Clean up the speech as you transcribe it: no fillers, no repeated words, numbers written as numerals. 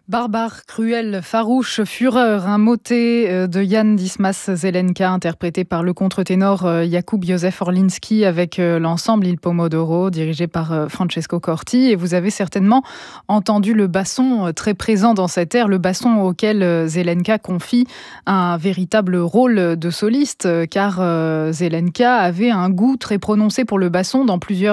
Barbare, cruel, farouche, fureur, un motet de Jan Dismas Zelenka, interprété par le contre-ténor Jakub Józef Orliński avec l'ensemble Il Pomodoro, dirigé par Francesco Corti. Et vous avez certainement entendu le basson très présent dans cette air, le basson auquel Zelenka confie un véritable rôle de soliste, car Zelenka avait un goût très prononcé pour le basson dans plusieurs